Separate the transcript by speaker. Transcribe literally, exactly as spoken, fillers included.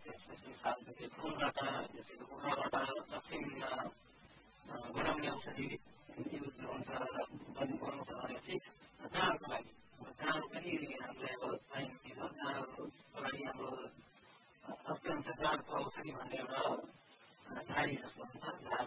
Speaker 1: त्यसपछि सालदेखि फुलबाट त्यसरी कुखुराबाट लक्ष्मीमा बनाउने औषधि युज हुन्छ र पनि बनाउँछ भनेपछि चाडको लागि चाड पनि हामीलाई अब चाहिने चिज हो। चाडको लागि हाम्रो अत्यन्त चाडको औषधि भन्ने एउटा झाडी जस्तो हुन्छ। झाड